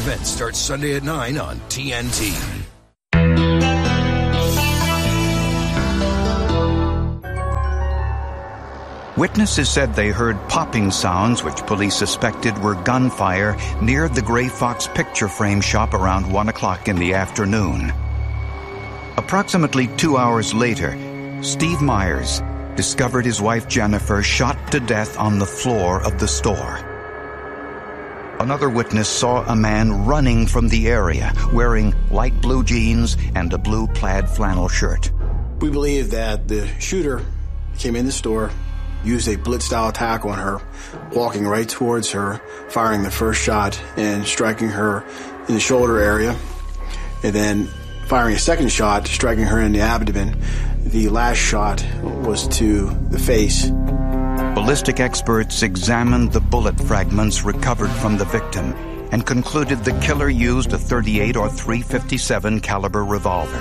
event starts Sunday at 9 on TNT. Witnesses said they heard popping sounds which police suspected were gunfire near the Gray Fox picture frame shop around 1 o'clock in the afternoon. Approximately 2 hours later, Steve Myers discovered his wife Jennifer shot to death on the floor of the store. Another witness saw a man running from the area wearing light blue jeans and a blue plaid flannel shirt. We believe that the shooter came in the store, used a blitz-style attack on her, walking right towards her, firing the first shot and striking her in the shoulder area, and then firing a second shot, striking her in the abdomen. The last shot was to the face. Ballistic experts examined the bullet fragments recovered from the victim and concluded the killer used a .38 or .357 caliber revolver.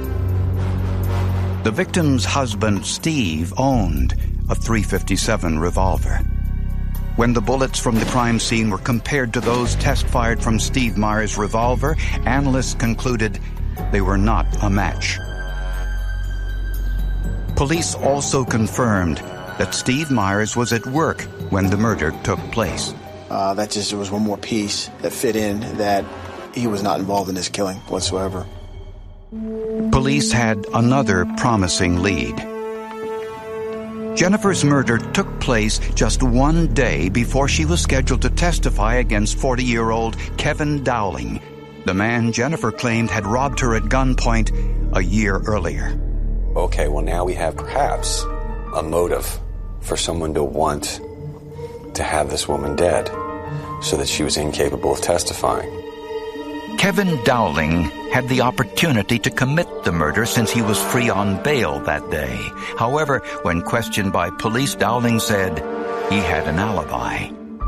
The victim's husband, Steve, owned a .357 revolver. When the bullets from the crime scene were compared to those test-fired from Steve Myers' revolver, analysts concluded they were not a match. Police also confirmed that Steve Myers was at work when the murder took place. That just was one more piece that fit in that he was not involved in this killing whatsoever. Police had another promising lead. Jennifer's murder took place just 1 day before she was scheduled to testify against 40-year-old Kevin Dowling, the man Jennifer claimed had robbed her at gunpoint a year earlier. Okay, well now we have perhaps a motive for someone to want to have this woman dead so that she was incapable of testifying. Kevin Dowling had the opportunity to commit the murder since he was free on bail that day. However, when questioned by police, Dowling said he had an alibi.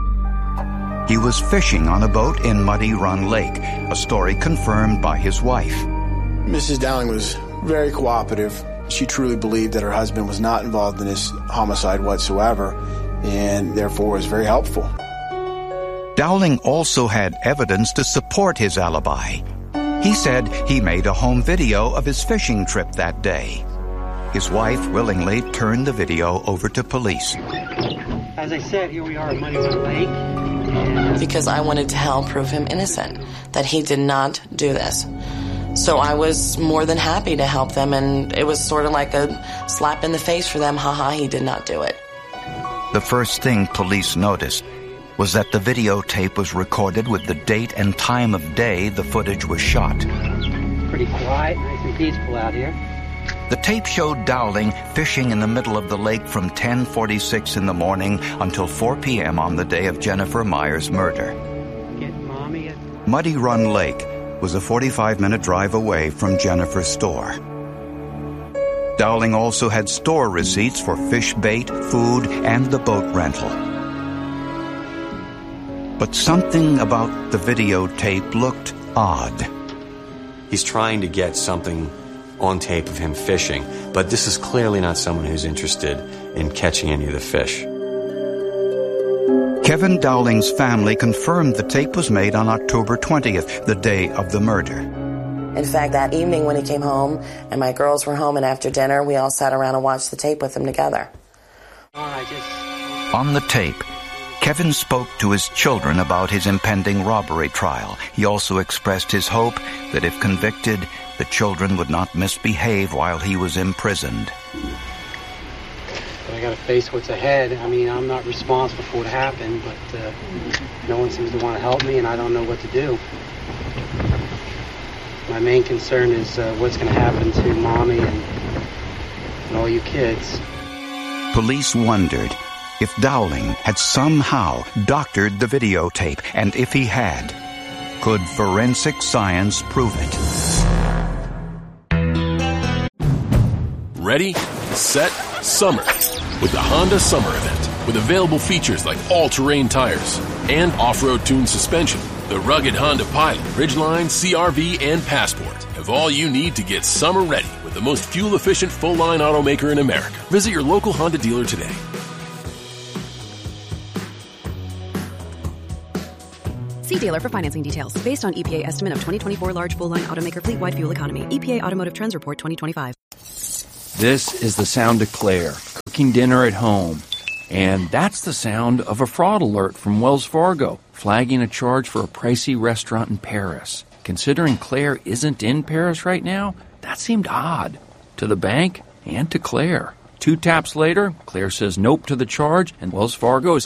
He was fishing on a boat in Muddy Run Lake, a story confirmed by his wife. Mrs. Dowling was very cooperative. She truly believed that her husband was not involved in this homicide whatsoever, and therefore was very helpful. Dowling also had evidence to support his alibi. He said he made a home video of his fishing trip that day. His wife willingly turned the video over to police. As I said, here we are at Muddy Run Lake. Because I wanted to help prove him innocent, that he did not do this. So I was more than happy to help them, and it was sort of like a slap in the face for them. Haha, he did not do it. The first thing police noticed was that the videotape was recorded with the date and time of day the footage was shot. Pretty quiet, nice and peaceful out here. The tape showed Dowling fishing in the middle of the lake from 10:46 in the morning until 4 p.m. on the day of Jennifer Myers' murder. Muddy Run Lake was a 45-minute drive away from Jennifer's store. Dowling also had store receipts for fish bait, food, and the boat rental. But something about the videotape looked odd. He's trying to get something on tape of him fishing, but this is clearly not someone who's interested in catching any of the fish. Kevin Dowling's family confirmed the tape was made on October 20th, the day of the murder. In fact, that evening when he came home and my girls were home, and after dinner, we all sat around and watched the tape with him together. On the tape, Kevin spoke to his children about his impending robbery trial. He also expressed his hope that if convicted, the children would not misbehave while he was imprisoned. But I got to face what's ahead. I mean, I'm not responsible for what happened, but no one seems to want to help me, and I don't know what to do. My main concern is what's going to happen to Mommy and all you kids. Police wondered if Dowling had somehow doctored the videotape, and if he had, could forensic science prove it? Ready, set, summer with the Honda Summer Event. With available features like all-terrain tires and off-road tuned suspension, the rugged Honda Pilot, Ridgeline, CR-V, and Passport have all you need to get summer ready with the most fuel-efficient full-line automaker in America. Visit your local Honda dealer today. See dealer for financing details. Based on EPA estimate of 2024 large full-line automaker fleet-wide fuel economy. EPA Automotive Trends Report 2025. This is the sound of Claire, cooking dinner at home. And that's the sound of a fraud alert from Wells Fargo, flagging a charge for a pricey restaurant in Paris. Considering Claire isn't in Paris right now, that seemed odd. To the bank and to Claire. 2 taps later, Claire says nope to the charge, and Wells Fargo is